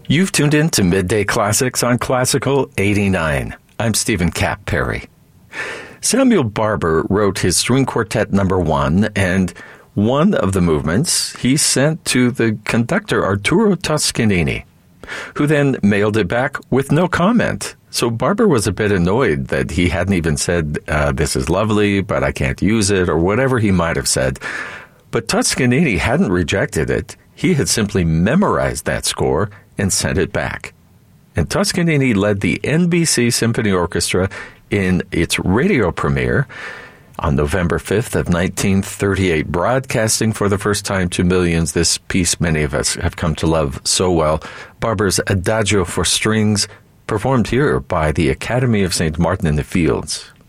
You've tuned in to Midday Classics on Classical 89. I'm Stephen Cap Perry. Samuel Barber wrote his String Quartet No. 1, and one of the movements he sent to the conductor Arturo Toscanini, who then mailed it back with no comment. So Barber was a bit annoyed that he hadn't even said, this is lovely, but I can't use it, or whatever he might have said. But Toscanini hadn't rejected it. He had simply memorized that score and sent it back. And Toscanini led the NBC Symphony Orchestra in its radio premiere on November 5th of 1938, broadcasting for the first time to millions this piece many of us have come to love so well, Barber's Adagio for Strings, performed here by the Academy of St. Martin in the Fields.